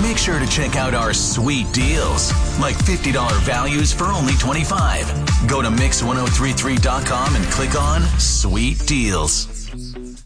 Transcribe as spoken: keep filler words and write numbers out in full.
make sure to check out our sweet deals, like fifty dollars values for only twenty-five dollars. Go to mix ten thirty-three dot com and click on Sweet Deals.